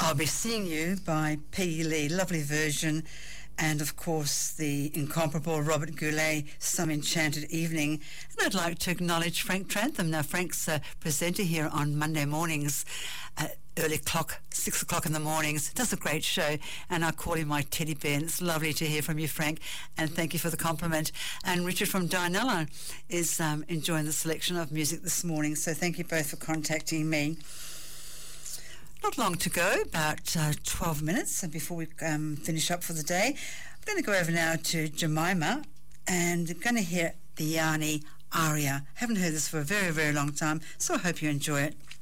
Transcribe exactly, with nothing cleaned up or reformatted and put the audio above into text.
I'll Be Seeing You by Peggy Lee, lovely version, and of course the incomparable Robert Goulet, Some Enchanted Evening. And I'd like to acknowledge Frank Trantham. Now, Frank's a presenter here on Monday mornings at early clock, six o'clock in the mornings. Does a great show, and I call him my teddy bear. And it's lovely to hear from you, Frank, and thank you for the compliment. And Richard from Dianella is um, enjoying the selection of music this morning, so thank you both for contacting me. Not long to go, about uh, twelve minutes before we um, finish up for the day. I'm going to go over now to Jemima, and I'm going to hear the Yanni aria. Haven't heard this for a very, very long time, so I hope you enjoy it.